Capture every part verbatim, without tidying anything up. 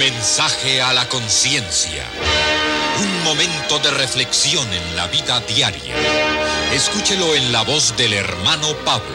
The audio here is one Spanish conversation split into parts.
Mensaje a la conciencia. Un momento de reflexión en la vida diaria. Escúchelo en la voz del hermano Pablo.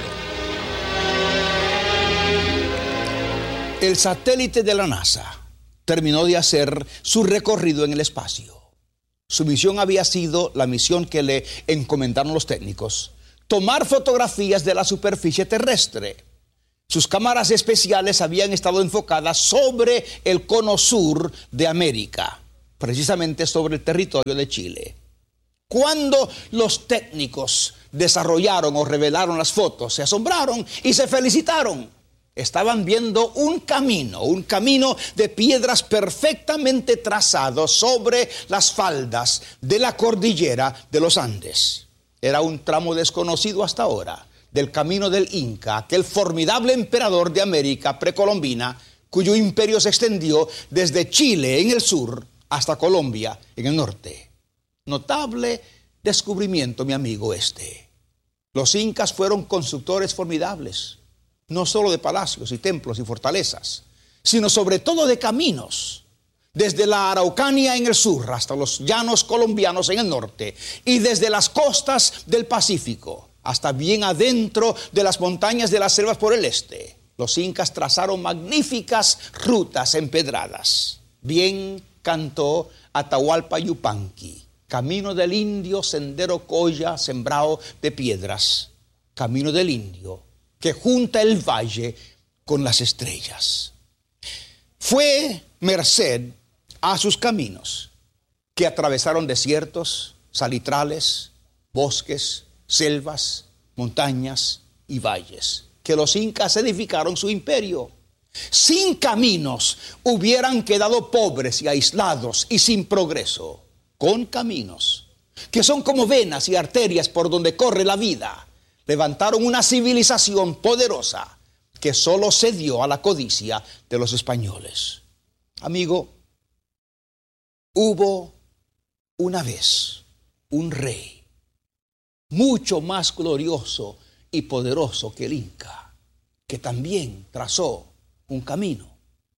El satélite de la NASA terminó de hacer su recorrido en el espacio. Su misión había sido la misión que le encomendaron los técnicos: tomar fotografías de la superficie terrestre. Sus cámaras especiales habían estado enfocadas sobre el cono sur de América, precisamente sobre el territorio de Chile. Cuando los técnicos desarrollaron o revelaron las fotos, se asombraron y se felicitaron. Estaban viendo un camino, un camino de piedras perfectamente trazado sobre las faldas de la cordillera de los Andes. Era un tramo desconocido hasta ahora del camino del Inca, aquel formidable emperador de América precolombina, cuyo imperio se extendió desde Chile en el sur hasta Colombia en el norte. Notable descubrimiento, mi amigo, este. Los incas fueron constructores formidables, no solo de palacios y templos y fortalezas, sino sobre todo de caminos, desde la Araucanía en el sur hasta los llanos colombianos en el norte, y desde las costas del Pacífico hasta bien adentro de las montañas de las selvas por el este. Los incas trazaron magníficas rutas empedradas. Bien cantó Atahualpa Yupanqui: camino del indio, sendero Coya, sembrado de piedras. Camino del indio que junta el valle con las estrellas. Fue merced a sus caminos que atravesaron desiertos, salitrales, bosques, selvas, montañas y valles, que los incas edificaron su imperio. Sin caminos hubieran quedado pobres y aislados y sin progreso. Con caminos, que son como venas y arterias por donde corre la vida, levantaron una civilización poderosa que solo cedió a la codicia de los españoles. Amigo, hubo una vez un rey mucho más glorioso y poderoso que el Inca, que también trazó un camino.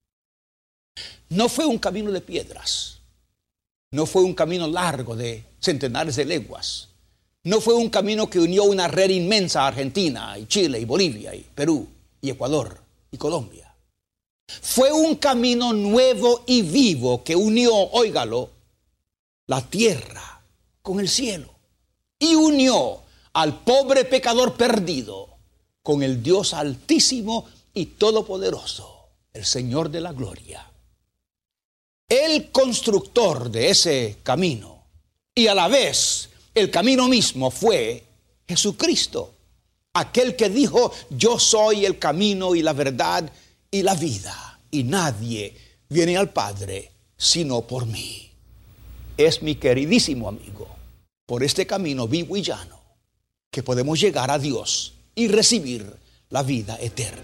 No fue un camino de piedras, no fue un camino largo de centenares de leguas, no fue un camino que unió una red inmensa a Argentina y Chile y Bolivia y Perú y Ecuador y Colombia. Fue un camino nuevo y vivo que unió, óigalo, la tierra con el cielo, y unió al pobre pecador perdido con el Dios altísimo y todopoderoso, el Señor de la gloria. El constructor de ese camino, y a la vez el camino mismo, fue Jesucristo, aquel que dijo: yo soy el camino y la verdad y la vida, y nadie viene al Padre sino por mí. Es, mi queridísimo amigo, por este camino vivo y llano que podemos llegar a Dios y recibir la vida eterna.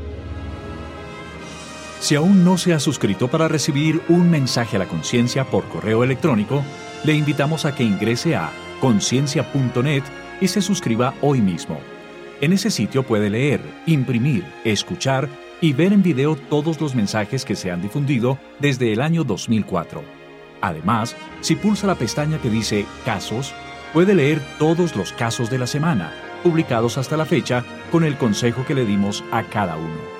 Si aún no se ha suscrito para recibir un mensaje a la conciencia por correo electrónico, le invitamos a que ingrese a conciencia punto net y se suscriba hoy mismo. En ese sitio puede leer, imprimir, escuchar y ver en video todos los mensajes que se han difundido desde el año dos mil cuatro. Además, si pulsa la pestaña que dice Casos, puede leer todos los casos de la semana, publicados hasta la fecha, con el consejo que le dimos a cada uno.